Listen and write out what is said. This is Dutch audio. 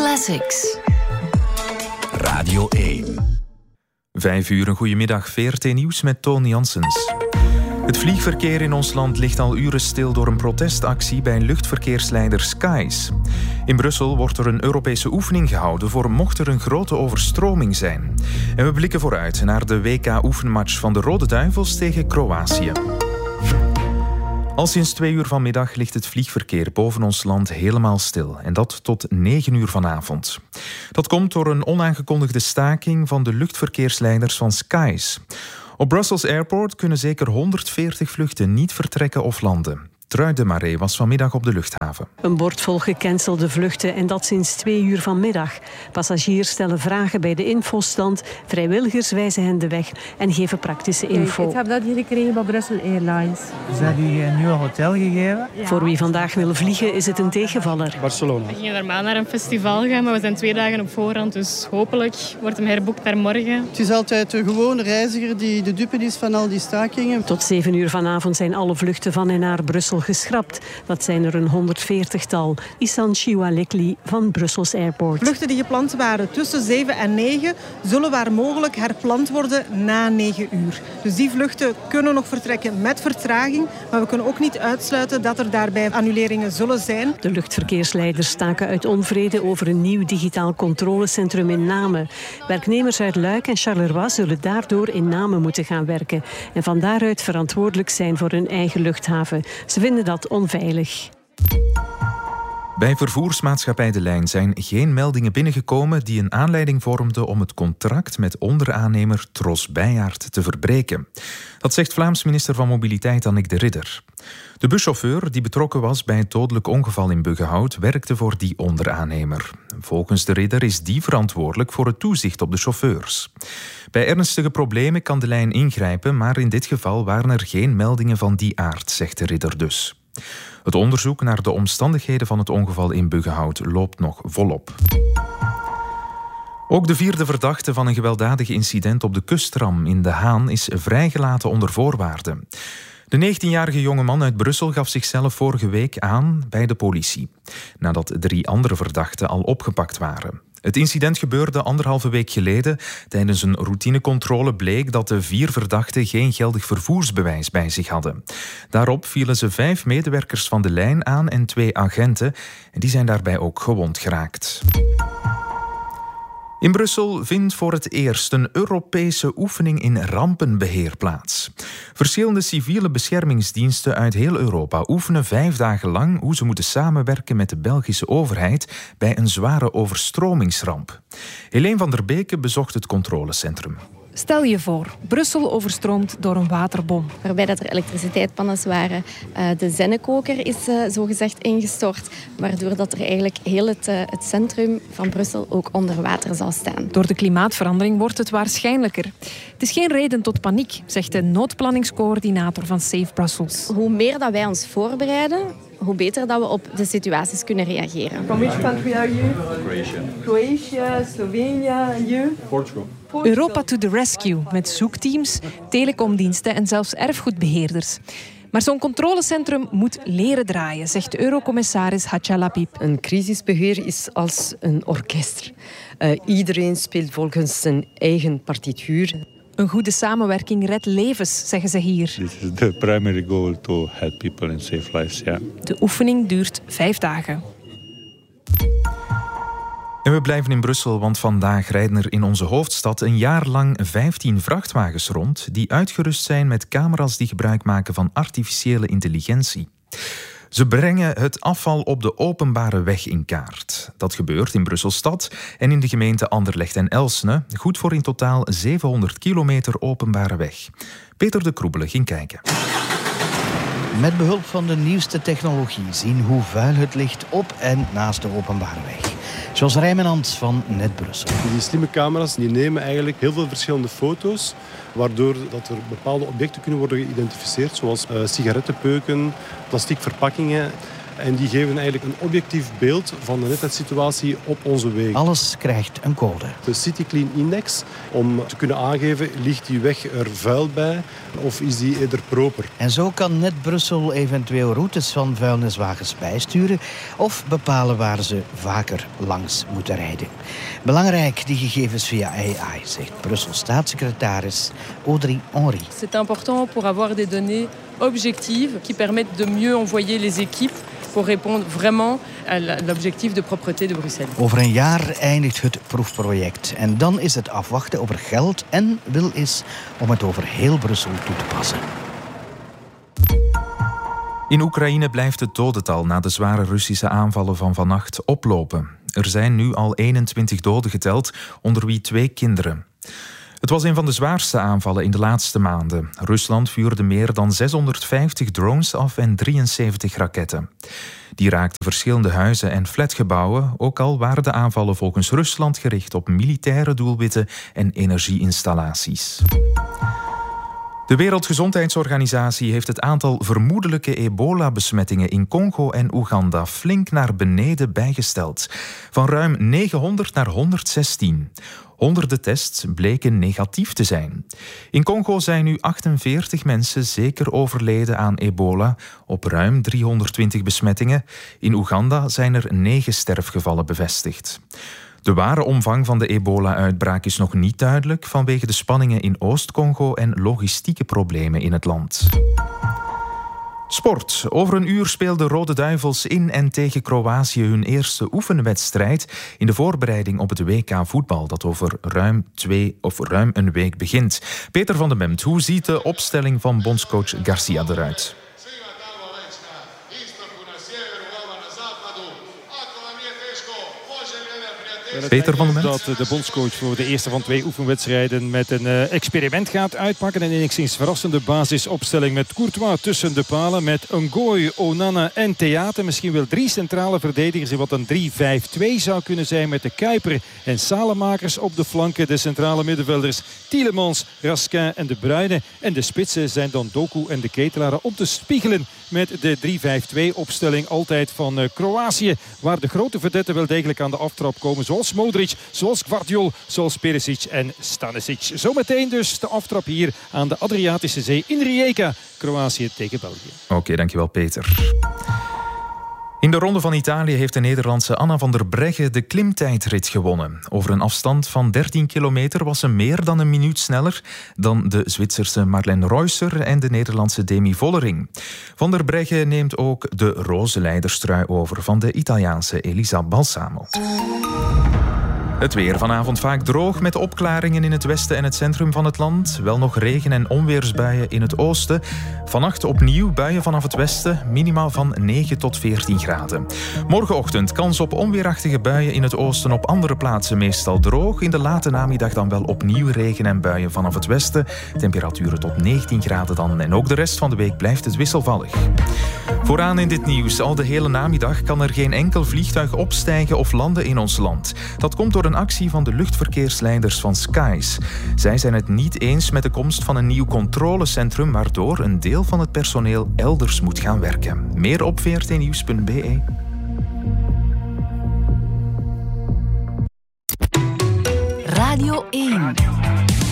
Classics. Radio 1. 5 uur, een goedemiddag. VRT Nieuws met Toon Janssens. Het vliegverkeer in ons land ligt al uren stil door een protestactie bij luchtverkeersleider Skies. In Brussel wordt er een Europese oefening gehouden voor mocht er een grote overstroming zijn. En we blikken vooruit naar de WK-oefenmatch van de Rode Duivels tegen Kroatië. Al sinds 2 uur vanmiddag ligt het vliegverkeer boven ons land helemaal stil. En dat tot 9 uur vanavond. Dat komt door een onaangekondigde staking van de luchtverkeersleiders van Skies. Op Brussels Airport kunnen zeker 140 vluchten niet vertrekken of landen. Trui de Marais was vanmiddag op de luchthaven. Een bord vol gecancelde vluchten en dat sinds 2 uur vanmiddag. Passagiers stellen vragen bij de infostand, vrijwilligers wijzen hen de weg en geven praktische info. Ik heb dat hier gekregen bij Brussels Airlines. Ze hebben u een nieuw hotel gegeven? Ja. Voor wie vandaag wil vliegen is het een tegenvaller. Barcelona. We gingen normaal naar een festival gaan, maar we zijn 2 dagen op voorhand, dus hopelijk wordt hem herboekt naar morgen. Het is altijd de gewone reiziger die de dupe is van al die stakingen. Tot 7 uur vanavond zijn alle vluchten van en naar Brussel geschrapt. Dat zijn er een 140-tal. Isan Chiwalekli van Brussels Airport. Vluchten die gepland waren tussen 7 en 9 zullen waar mogelijk herpland worden na 9 uur. Dus die vluchten kunnen nog vertrekken met vertraging, maar we kunnen ook niet uitsluiten dat er daarbij annuleringen zullen zijn. De luchtverkeersleiders staken uit onvrede over een nieuw digitaal controlecentrum in Namen. Werknemers uit Luik en Charleroi zullen daardoor in Namen moeten gaan werken en van daaruit verantwoordelijk zijn voor hun eigen luchthaven. Ze vinden dat onveilig. Bij vervoersmaatschappij De Lijn zijn geen meldingen binnengekomen die een aanleiding vormden om het contract met onderaannemer Tros Bijyaert te verbreken. Dat zegt Vlaams minister van Mobiliteit Annick de Ridder. De buschauffeur die betrokken was bij het dodelijk ongeval in Buggenhout werkte voor die onderaannemer. Volgens de Ridder is die verantwoordelijk voor het toezicht op de chauffeurs. Bij ernstige problemen kan De Lijn ingrijpen, maar in dit geval waren er geen meldingen van die aard, zegt de Ridder dus. Het onderzoek naar de omstandigheden van het ongeval in Buggenhout loopt nog volop. Ook de 4e verdachte van een gewelddadig incident op de kustram in De Haan is vrijgelaten onder voorwaarden. De 19-jarige jongeman uit Brussel gaf zichzelf vorige week aan bij de politie, nadat 3 andere verdachten al opgepakt waren. Het incident gebeurde 1,5 week geleden. Tijdens een routinecontrole bleek dat de 4 verdachten geen geldig vervoersbewijs bij zich hadden. Daarop vielen ze 5 medewerkers van De Lijn aan en 2 agenten. En die zijn daarbij ook gewond geraakt. In Brussel vindt voor het eerst een Europese oefening in rampenbeheer plaats. Verschillende civiele beschermingsdiensten uit heel Europa oefenen 5 dagen lang hoe ze moeten samenwerken met de Belgische overheid bij een zware overstromingsramp. Helene van der Beke bezocht het controlecentrum. Stel je voor, Brussel overstroomt door een waterbom. Waarbij dat er elektriciteitspannen waren. De zennekoker is zogezegd ingestort. Waardoor dat er eigenlijk heel het centrum van Brussel ook onder water zal staan. Door de klimaatverandering wordt het waarschijnlijker. Het is geen reden tot paniek, zegt de noodplanningscoördinator van Safe Brussels. Hoe meer dat wij ons voorbereiden, hoe beter dat we op de situaties kunnen reageren. From which country are you? Croatia, Slovenia, and you? Portugal. Europa to the rescue, met zoekteams, telecomdiensten en zelfs erfgoedbeheerders. Maar zo'n controlecentrum moet leren draaien, zegt de eurocommissaris Hatja Lapid. Een crisisbeheer is als een orkest. Iedereen speelt volgens zijn eigen partituur. Een goede samenwerking redt levens, zeggen ze hier. This is the primary goal to help people and save lives, yeah. De oefening duurt 5 dagen. En we blijven in Brussel, want vandaag rijden er in onze hoofdstad een jaar lang 15 vrachtwagens rond die uitgerust zijn met camera's die gebruik maken van artificiële intelligentie. Ze brengen het afval op de openbare weg in kaart. Dat gebeurt in Brussel-stad en in de gemeenten Anderlecht en Elsene, goed voor in totaal 700 kilometer openbare weg. Peter de Kroebele ging kijken. Met behulp van de nieuwste technologie zien hoe vuil het ligt op en naast de openbare weg. Jos Rijmenand van Net Brussel. Die slimme camera's die nemen eigenlijk heel veel verschillende foto's, waardoor dat er bepaalde objecten kunnen worden geïdentificeerd, zoals sigarettenpeuken, plastic verpakkingen. En die geven eigenlijk een objectief beeld van de netsituatie op onze wegen. Alles krijgt een code. De City Clean Index, om te kunnen aangeven, ligt die weg er vuil bij of is die eerder proper. En zo kan Net Brussel eventueel routes van vuilniswagens bijsturen of bepalen waar ze vaker langs moeten rijden. Belangrijk, die gegevens via AI, zegt Brussels staatssecretaris Audrey Henry. C'est important pour avoir des données objectives qui permettent de mieux envoyer les équipes pour répondre vraiment à l'objectif de propreté de Bruxelles. Over een jaar eindigt het proefproject. En dan is het afwachten of er geld en wil is om het over heel Brussel toe te passen. In Oekraïne blijft het dodental na de zware Russische aanvallen van vannacht oplopen. Er zijn nu al 21 doden geteld, onder wie 2 kinderen. Het was een van de zwaarste aanvallen in de laatste maanden. Rusland vuurde meer dan 650 drones af en 73 raketten. Die raakten verschillende huizen en flatgebouwen, ook al waren de aanvallen volgens Rusland gericht op militaire doelwitten en energieinstallaties. De Wereldgezondheidsorganisatie heeft het aantal vermoedelijke ebola-besmettingen in Congo en Oeganda flink naar beneden bijgesteld. Van ruim 900 naar 116. Honderden tests bleken negatief te zijn. In Congo zijn nu 48 mensen zeker overleden aan ebola, op ruim 320 besmettingen. In Oeganda zijn er 9 sterfgevallen bevestigd. De ware omvang van de ebola-uitbraak is nog niet duidelijk vanwege de spanningen in Oost-Congo en logistieke problemen in het land. Sport. Over een uur speelden Rode Duivels in en tegen Kroatië hun eerste oefenwedstrijd in de voorbereiding op het WK voetbal dat over ruim een week begint. Peter van den Bemt, hoe ziet de opstelling van bondscoach Garcia eruit? Peter van den Bemt. Dat de bondscoach voor de eerste van 2 oefenwedstrijden met een experiment gaat uitpakken. Een enigszins verrassende basisopstelling met Courtois tussen de palen. Met Ngoy, Onana en Theate. Misschien wel 3 centrale verdedigers in wat een 3-5-2 zou kunnen zijn. Met de Kuiper en Salemakers op de flanken. De centrale middenvelders Tielemans, Raskin en De Bruyne. En de spitsen zijn dan Doku en de Ketelaar om te spiegelen met de 3-5-2 opstelling altijd van Kroatië. Waar de grote verdetten wel degelijk aan de aftrap komen. Zoals Modric, zoals Gvardiol, zoals Perisic en Stanisic. Zometeen dus de aftrap hier aan de Adriatische Zee in Rijeka. Kroatië tegen België. Oké, dankjewel Peter. In de Ronde van Italië heeft de Nederlandse Anna van der Breggen de klimtijdrit gewonnen. Over een afstand van 13 kilometer was ze meer dan een minuut sneller dan de Zwitserse Marlene Reusser en de Nederlandse Demi Vollering. Van der Breggen neemt ook de roze leiderstrui over van de Italiaanse Elisa Balsamo. Het weer vanavond vaak droog met opklaringen in het westen en het centrum van het land. Wel nog regen- en onweersbuien in het oosten. Vannacht opnieuw buien vanaf het westen, minimaal van 9 tot 14 graden. Morgenochtend kans op onweerachtige buien in het oosten, op andere plaatsen meestal droog. In de late namiddag dan wel opnieuw regen en buien vanaf het westen. Temperaturen tot 19 graden dan. En ook de rest van de week blijft het wisselvallig. Vooraan in dit nieuws, al de hele namiddag kan er geen enkel vliegtuig opstijgen of landen in ons land. Dat komt door een actie van de luchtverkeersleiders van Skies. Zij zijn het niet eens met de komst van een nieuw controlecentrum, waardoor een deel van het personeel elders moet gaan werken. Meer op vrtnieuws.be. Radio 1.